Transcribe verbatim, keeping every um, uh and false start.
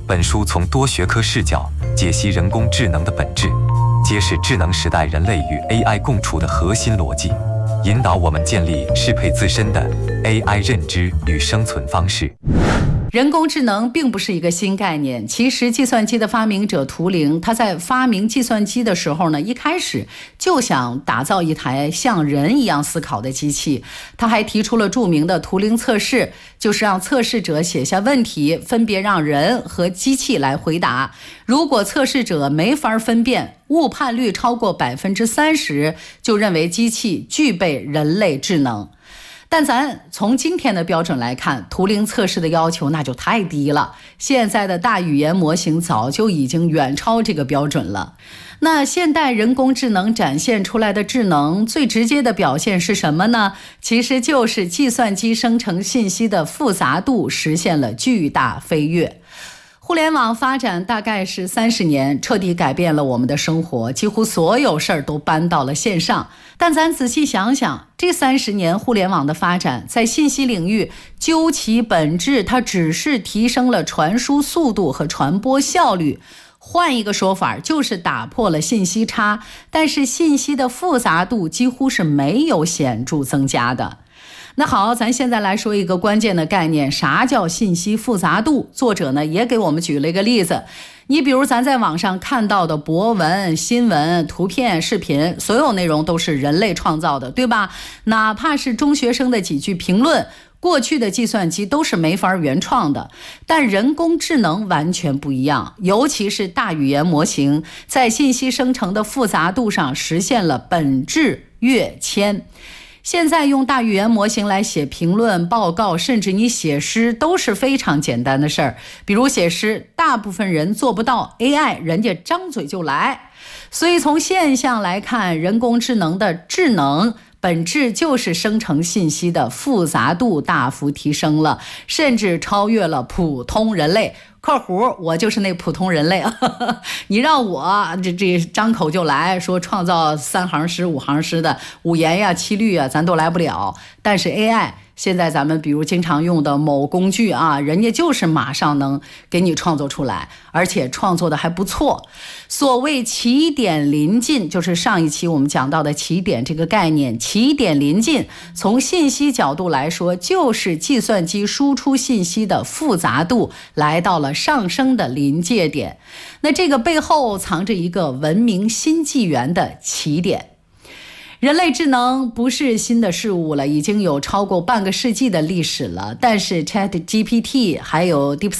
本书从多学科视角解析人工智能的本质，揭示智能时代人类与 A I 共处的核心逻辑，引导我们建立适配自身的 A I 认知与生存方式。 人工智能并不是一个新概念，其实计算机的发明者图灵，他在发明计算机的时候呢，一开始就想打造一台像人一样思考的机器。他还提出了著名的图灵测试，就是让测试者写下问题，分别让人和机器来回答。如果测试者没法分辨，误判率超过百分之三十，就认为机器具备人类智能。但咱从今天的标准来看，图灵测试的要求那就太低了。现在的大语言模型早就已经远超这个标准了。那现代人工智能展现出来的智能，最直接的表现是什么呢？其实就是计算机生成信息的复杂度实现了巨大飞跃。互联网发展大概是三十年，彻底改变了我们的生活，几乎所有事儿都搬到了线上。但咱仔细想想，这三十年互联网的发展，在信息领域究其本质，它只是提升了传输速度和传播效率。换一个说法，就是打破了信息差，但是信息的复杂度几乎是没有显著增加的。那好，咱现在来说一个关键的概念，啥叫信息复杂度？作者呢也给我们举了一个例子，你比如咱在网上看到的博文、新闻、图片、视频，所有内容都是人类创造的，对吧？哪怕是中学生的几句评论，过去的计算机都是没法原创的。但人工智能完全不一样，尤其是大语言模型，在信息生成的复杂度上实现了本质跃迁。现在用大语言模型来写评论、报告，甚至你写诗都是非常简单的事儿。比如写诗，大部分人做不到 ，A I 人家张嘴就来。所以从现象来看，人工智能的智能本质就是生成信息的复杂度大幅提升了，甚至超越了普通人类。括弧我就是那普通人类啊！你让我这这张口就来说创造三行诗、五行诗的五言呀、七律啊，咱都来不了。但是 A I 现在咱们比如经常用的某工具啊，人家就是马上能给你创作出来，而且创作的还不错。所谓起点临近，就是上一期我们讲到的起点这个概念。起点临近，从信息角度来说，就是计算机输出信息的复杂度来到了上升的临界点。那这个背后藏着一个文明新纪元的起点。人类智能不是新的事物了，已经有超过半个世纪的历史了。但是 ChatGPT 还有 Deep